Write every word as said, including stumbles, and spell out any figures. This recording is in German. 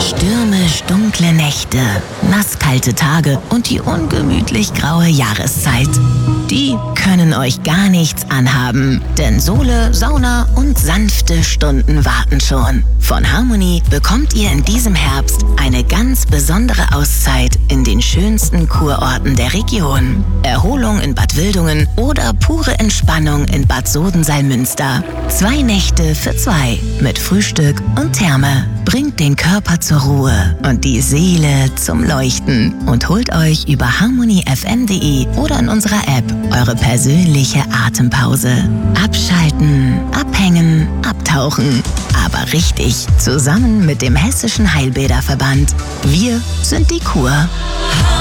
Stürmisch dunkle Nächte, nasskalte Tage und die ungemütlich graue Jahreszeit. Die können euch gar nichts anhaben, denn Sohle, Sauna und sanfte Stunden warten schon. Von Harmony bekommt ihr in diesem Herbst eine ganz besondere Auszeit in den schönsten Kurorten der Region. Erholung in Bad Wildungen oder pure Entspannung in Bad Soden-Salmünster. Zwei Nächte für zwei mit Frühstück und Therme. Bringt den Körper zur Ruhe und die Seele zum Leuchten und holt euch über harmony f m punkt d e oder in unserer App eure persönliche Atempause. Abschalten, abhängen, abtauchen. Aber richtig, zusammen mit dem Hessischen Heilbäderverband. Wir sind die Kur.